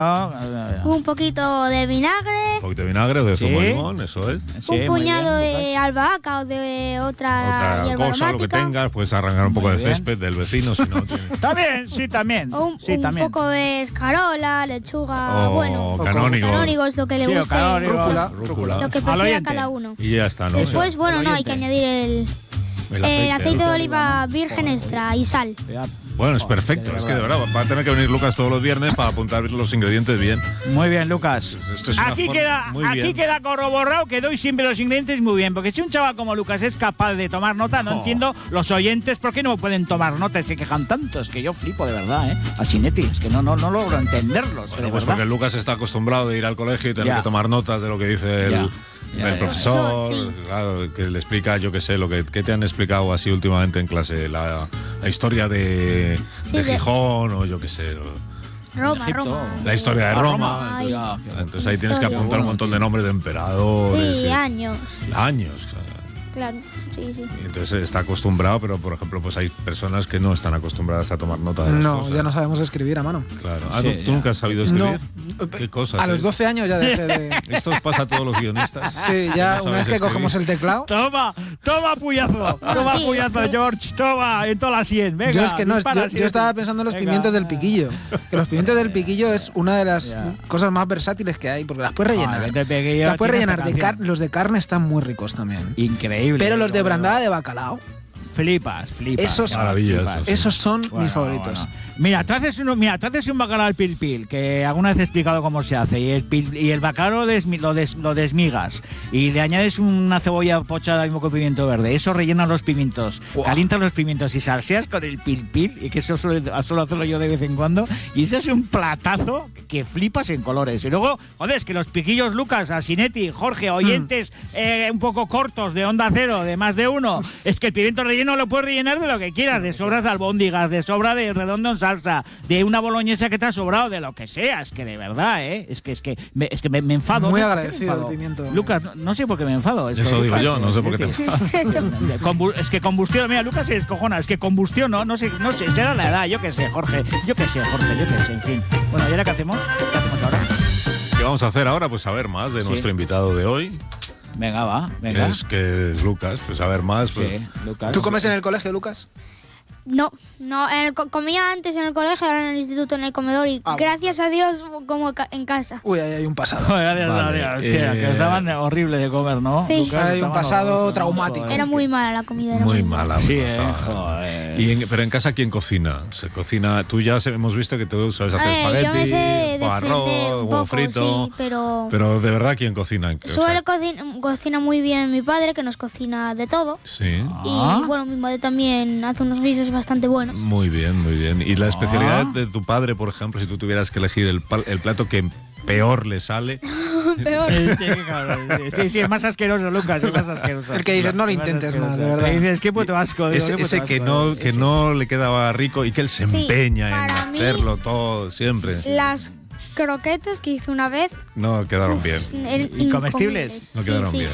Un poquito de vinagre. Un poquito de vinagre o de zumo de limón, eso es. Un puñado de albahaca o de otra hierba cosa, aromática. lo que tengas. Puedes arrancar un poco de césped del vecino, si no tienes. También, sí, también. O un también. poco de escarola, lechuga, canónigo es lo que le guste. Rúcula. Lo que prefiera cada uno. Y ya está, ¿no? Después, hay que añadir el aceite de oliva virgen extra y sal. Bueno, es perfecto. Es que de verdad va a tener que venir Lucas todos los viernes para apuntar los ingredientes bien. Muy bien, Lucas. Esto es Aquí queda corroborado que doy siempre los ingredientes muy bien. Porque si un chaval como Lucas es capaz de tomar nota, no entiendo los oyentes por qué no pueden tomar nota y se quejan tanto. Es que yo flipo de verdad, ¿eh? A Sinetti, es que no logro entenderlos. Bueno, pues porque Lucas está acostumbrado de ir al colegio y tener que tomar notas de lo que dice el profesor, claro, que le explica, yo qué sé, ¿qué te han explicado así últimamente en clase? La historia de Gijón o yo qué sé. Roma. La historia de Roma. Entonces ahí tienes que apuntar un montón de nombres de emperadores. Sí, años. Claro, sí. Y entonces está acostumbrado, pero por ejemplo, pues hay personas que no están acostumbradas a tomar nota de las cosas. No, ya no sabemos escribir a mano. Claro. ¿Tú nunca has sabido escribir? No. ¿Qué cosas? A los 12 años ya dejé de... Esto os pasa a todos los guionistas. Sí, ya una vez que cogemos el teclado... Toma puyazo, George, toma, en toda la 100, venga. Yo es que yo estaba pensando en los pimientos del piquillo. Que los pimientos del piquillo es una de las cosas más versátiles que hay, porque las puedes rellenar. Las puedes rellenar los de carne están muy ricos también. Increíble. Pero los de brandada de bacalao. Flipas. Esos maravillosos. Esos son mis favoritos. Mira, tú haces un bacalao al pil, que alguna vez he explicado cómo se hace, y el bacalao lo desmigas y le añades una cebolla pochada y un poco de pimiento verde. Eso rellenas los pimientos, calientas los pimientos y salseas con el pil, y que eso suelo hacerlo yo de vez en cuando, y eso es un platazo que flipas en colores. Y luego, es que los piquillos Lucas, Asinetti, Jorge, oyentes un poco cortos de Onda Cero, de más de uno, es que el pimiento relleno lo puedes rellenar de lo que quieras, de sobras de albóndigas, de sobra de redondo en salsa, de una boloñesa que te ha sobrado, de lo que sea. Es que de verdad, es que me enfado. Muy agradecido el pimiento. Lucas, no sé por qué me enfado. Eso digo yo, no sé por qué te enfadas. Es que combustión, mira, Lucas se descojona, es que combustión, no sé, será la edad, yo qué sé, Jorge, en fin. Bueno, ¿y ahora qué hacemos? ¿Qué hacemos ahora? ¿Qué vamos a hacer ahora? Pues saber más de nuestro invitado de hoy. Venga. Es que Lucas, pues a ver más. Pues. Sí, Lucas. ¿Tú comes en el colegio, Lucas? No, comía antes en el colegio, ahora en el instituto, en el comedor, y gracias a Dios como en casa. Uy, ahí hay un pasado. Gracias a Dios, hostia, que estaban horrible de comer, ¿no? Sí. Lucas, hay un pasado traumático. Era muy mala la comida. Muy mala. Sí, joder. Pero en casa, ¿quién cocina? Se cocina. Tú ya hemos visto que tú sabes hacer espagueti, arroz, huevo frito. Sí, pero de verdad, ¿quién cocina? Cocina muy bien mi padre, que nos cocina de todo. Sí. Y bueno, mi madre también hace unos guisos bastante buenos. Muy bien. ¿Y la especialidad de tu padre, por ejemplo, si tú tuvieras que elegir el plato que peor le sale? Peor. Sí, es más asqueroso, Lucas, es más asqueroso. El que dices, no lo intentes más, de verdad. Dices, qué puto asco. Ese que no le quedaba rico y que él se empeña en hacerlo todo, siempre. Las croquetas que hice una vez no quedaron bien. ¿Y comestibles? No quedaron bien. ¿Sí?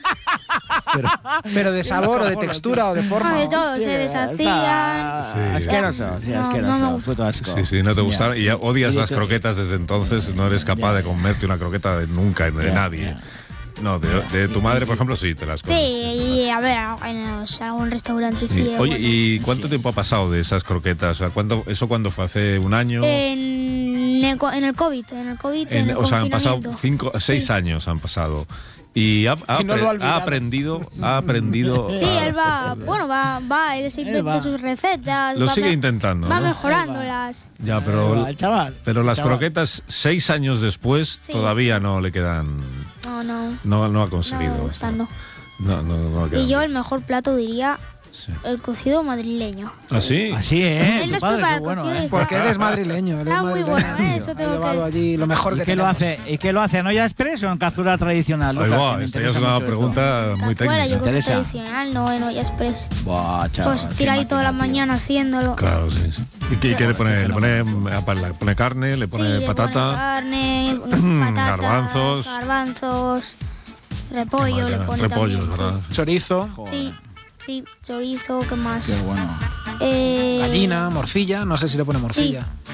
Pero de sabor o de textura o de forma. De todo, se deshacían. Asqueroso, asqueroso. Puto asco. Sí, no te gustaron. Y odias las croquetas desde entonces. No eres capaz de comerte una croqueta de nunca, de nadie. No, de tu madre, por ejemplo, sí, te las comes. Sí, y a ver, en algún restaurante sí. Oye, ¿y cuánto tiempo ha pasado de esas croquetas? O sea, ¿eso cuándo fue? ¿Hace un año? En el COVID. O sea, han pasado 6 años han pasado. Y ha aprendido. Sí, él va, él se inventa sus recetas. Lo sigue intentando. Va mejorándolas. Ya, pero las croquetas 6 años después todavía no le quedan. No ha conseguido. No y yo el mejor plato diría el cocido madrileño. ¿Ah, sí? Así, Él nos prepara el bueno, cocido. Porque eres madrileño. Está muy bueno, eso tengo que allí lo mejor que tenemos. ¿Y qué lo hace? ¿En olla express o en cazuela tradicional? Esta ya es una pregunta muy técnica. Yo creo tradicional, no en olla express. Chaval, pues tira ahí toda la mañana haciéndolo. Claro, sí. ¿Y qué le pone? ¿Le pone carne? ¿Le pone patata? Carne, patatas, garbanzos, repollo, le pone repollo, también, ¿verdad? Chorizo. Sí, chorizo, ¿qué más? Qué bueno. Gallina, morcilla, no sé si le pone morcilla. Sí.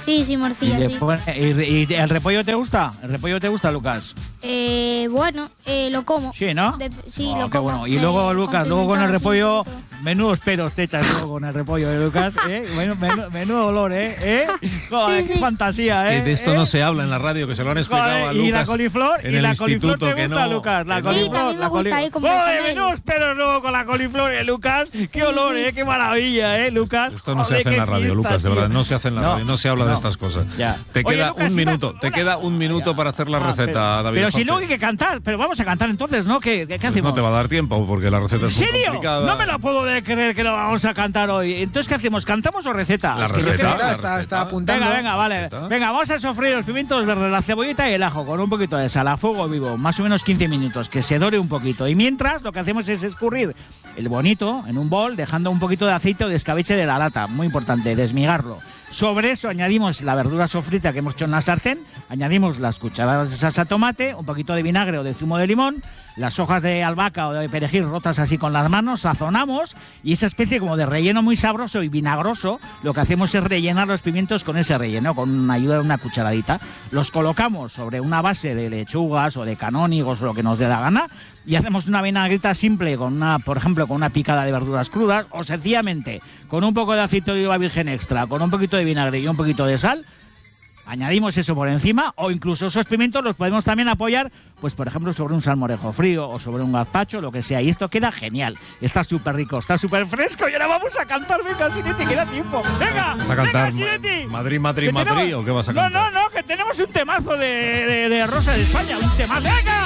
Sí, morcilla, sí. ¿Y el repollo te gusta? ¿El repollo te gusta, Lucas? Bueno, lo como. Sí, ¿no? Sí, lo como. Bueno. Y luego, Lucas, luego con el repollo, menudos pedos te echas luego con el repollo, Lucas. Menudo olor, Joder, qué fantasía, Es que de esto no se habla en la radio, que se lo han explicado a Lucas. ¿Y la coliflor? En ¿Y la coliflor te gusta, Lucas? La coliflor. Sí, también me gusta ahí con ¡Joder, menudos pedos luego con la coliflor, Lucas! ¡Qué olor, qué maravilla, Lucas! Esto no se hace en la radio, Lucas, de verdad, no se hace en la radio, no se habla de estas cosas. Ya. Te queda un minuto para hacer la receta, David. Pero si luego hay que cantar, pero vamos a cantar entonces, ¿no? ¿Qué hacemos? No te va a dar tiempo porque la receta es muy complicada. ¿En serio? No me la puedo creer que lo vamos a cantar hoy. Entonces, ¿qué hacemos? ¿Cantamos o receta? La receta está apuntando. Venga, vale. Venga, vamos a sofreír los pimientos verdes, la cebollita y el ajo con un poquito de sal a fuego vivo, más o menos 15 minutos, que se dore un poquito. Y mientras, lo que hacemos es escurrir el bonito en un bol, dejando un poquito de aceite o de escabeche de la lata. Muy importante, desmigarlo. Sobre eso añadimos la verdura sofrita que hemos hecho en la sartén, añadimos las cucharadas de salsa tomate, un poquito de vinagre o de zumo de limón, las hojas de albahaca o de perejil rotas así con las manos, sazonamos y esa especie como de relleno muy sabroso y vinagroso, lo que hacemos es rellenar los pimientos con ese relleno, con ayuda de una cucharadita. Los colocamos sobre una base de lechugas o de canónigos o lo que nos dé la gana y hacemos una vinagreta simple por ejemplo, con una picada de verduras crudas o sencillamente con un poco de aceite de oliva virgen extra, con un poquito de vinagre y un poquito de sal. Añadimos eso por encima o incluso esos pimientos los podemos también apoyar, pues por ejemplo sobre un salmorejo frío o sobre un gazpacho, lo que sea. Y esto queda genial. Está súper rico, está súper fresco y ahora vamos a cantar. Venga, Sinetti, queda tiempo. Venga, ¿vas a cantar Sinetti? Madrid o qué vas a cantar? No, que tenemos un temazo de Rosa de España. Un temazo. Venga.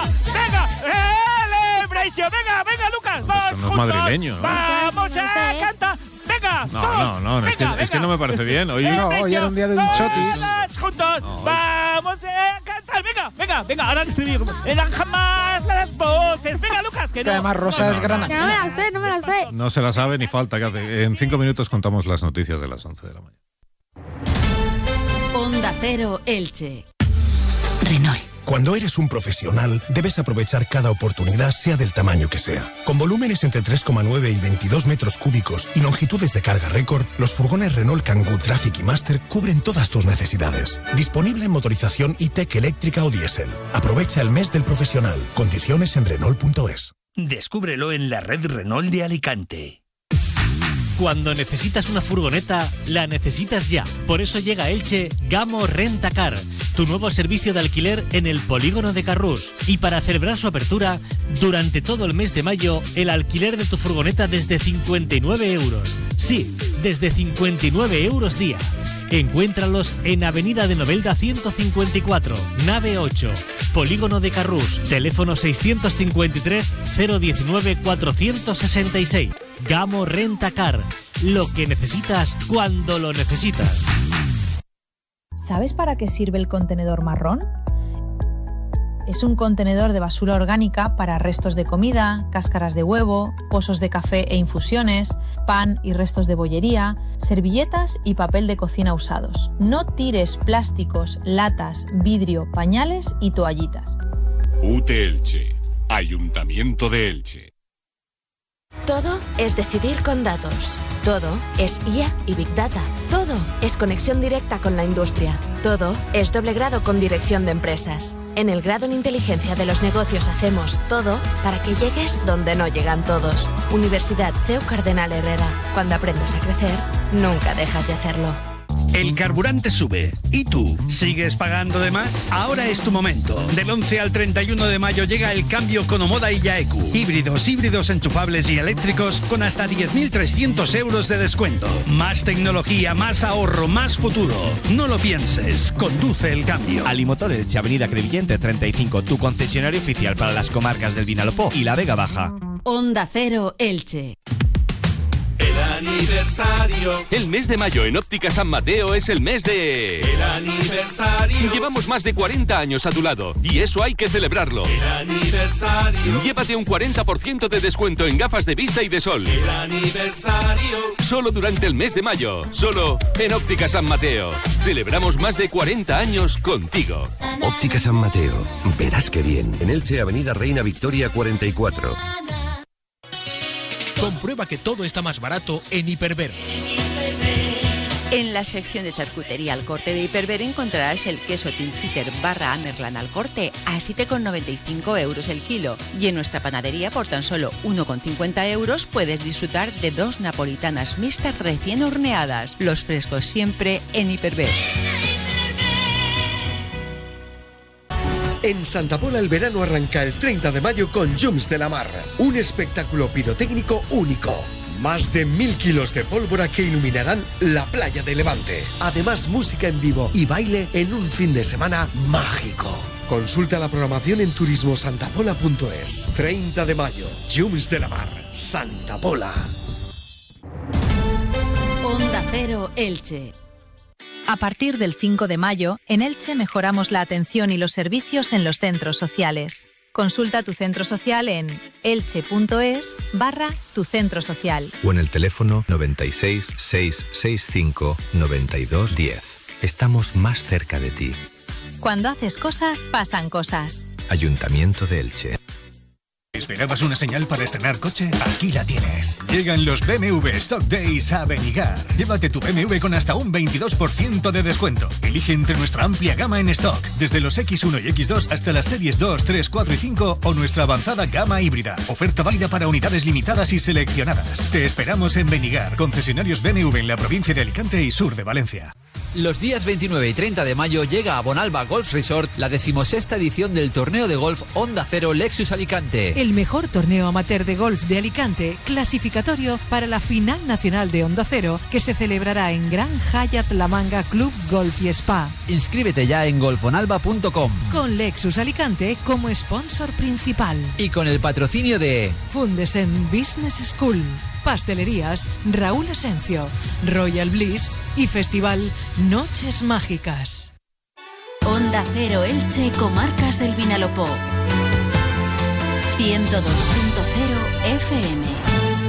Venga, Lucas. Vamos esto no es madrileño, ¿no? Vamos a cantar. Venga, no, es que no me parece bien. Hoy era un día de un chotis. Juntos, vamos a cantar. Venga, ahora el estribillo. Eran jamás las voces. Venga, Lucas, que no. Además, Rosa es grana. No me la sé. No se la sabe ni falta que hace. En 5 minutos contamos las noticias de las 11 de la mañana. Onda Cero, Elche. Renault. Cuando eres un profesional, debes aprovechar cada oportunidad, sea del tamaño que sea. Con volúmenes entre 3,9 y 22 metros cúbicos y longitudes de carga récord, los furgones Renault Kangoo Traffic y Master cubren todas tus necesidades. Disponible en motorización e-tech eléctrica o diésel. Aprovecha el mes del profesional. Condiciones en Renault.es. Descúbrelo en la red Renault de Alicante. Cuando necesitas una furgoneta, la necesitas ya. Por eso llega a Elche Gamo Rent a Car, tu nuevo servicio de alquiler en el polígono de Carrús. Y para celebrar su apertura, durante todo el mes de mayo, el alquiler de tu furgoneta desde 59 euros. Sí, desde 59 euros día. Encuéntralos en Avenida de Novelda 154, nave 8, Polígono de Carrús, teléfono 653 019 466. Gamo Rent a Car, lo que necesitas cuando lo necesitas. ¿Sabes para qué sirve el contenedor marrón? Es un contenedor de basura orgánica para restos de comida, cáscaras de huevo, pozos de café e infusiones, pan y restos de bollería, servilletas y papel de cocina usados. No tires plásticos, latas, vidrio, pañales y toallitas. UTE Elche, Ayuntamiento de Elche. Todo es decidir con datos. Todo es IA y Big Data. Todo es conexión directa con la industria. Todo es doble grado con dirección de empresas. En el grado en inteligencia de los negocios hacemos todo para que llegues donde no llegan todos. Universidad CEU Cardenal Herrera. Cuando aprendes a crecer, nunca dejas de hacerlo. El carburante sube. ¿Y tú? ¿Sigues pagando de más? Ahora es tu momento. Del 11 al 31 de mayo llega el cambio con Omoda y Yaeku. Híbridos enchufables y eléctricos con hasta 10.300 euros de descuento. Más tecnología, más ahorro, más futuro. No lo pienses. Conduce el cambio. Alimotor Elche, Avenida Crevillente 35, tu concesionario oficial para las comarcas del Vinalopó y la Vega Baja. Onda Cero, Elche. Aniversario. El mes de mayo en Óptica San Mateo es el mes de... El aniversario. Llevamos más de 40 años a tu lado y eso hay que celebrarlo. El aniversario. Llévate un 40% de descuento en gafas de vista y de sol. El aniversario. Solo durante el mes de mayo. Solo en Óptica San Mateo. Celebramos más de 40 años contigo. Óptica San Mateo. Verás qué bien. En Elche, Avenida Reina Victoria 44. Comprueba que todo está más barato en Hiperver. En la sección de charcutería al corte de Hiperver encontrarás el queso Tinsitter barra Amerlan al corte a 7,95 € el kilo. Y en nuestra panadería por tan solo 1,50 € puedes disfrutar de 2 napolitanas mixtas recién horneadas. Los frescos siempre en Hiperver. En Santa Pola el verano arranca el 30 de mayo con Llums de la Mar, un espectáculo pirotécnico único. Más de 1000 kilos de pólvora que iluminarán la playa de Levante. Además, música en vivo y baile en un fin de semana mágico. Consulta la programación en turismosantapola.es. 30 de mayo, Llums de la Mar, Santa Pola. Onda Cero Elche. A partir del 5 de mayo, en Elche mejoramos la atención y los servicios en los centros sociales. Consulta tu centro social en elche.es/tu centro social. O en el teléfono 96 665 92 10. Estamos más cerca de ti. Cuando haces cosas, pasan cosas. Ayuntamiento de Elche. ¿Esperabas una señal para estrenar coche? Aquí la tienes. Llegan los BMW Stock Days a Benigar. Llévate tu BMW con hasta un 22% de descuento. Elige entre nuestra amplia gama en stock, desde los X1 y X2 hasta las series 2, 3, 4 y 5 o nuestra avanzada gama híbrida. Oferta válida para unidades limitadas y seleccionadas. Te esperamos en Benigar, concesionarios BMW en la provincia de Alicante y sur de Valencia. Los días 29 y 30 de mayo llega a Bonalba Golf Resort la 16ª edición del torneo de golf Onda Cero Lexus Alicante. El mejor torneo amateur de golf de Alicante, clasificatorio para la final nacional de Onda Cero, que se celebrará en Gran Hyatt La Manga Club Golf y Spa. Inscríbete ya en golfbonalba.com. Con Lexus Alicante como sponsor principal. Y con el patrocinio de Fundesen Business School, Pastelerías Raúl Esencio, Royal Bliss y Festival Noches Mágicas. Onda Cero Elche, Comarcas del Vinalopó. 102.0 FM.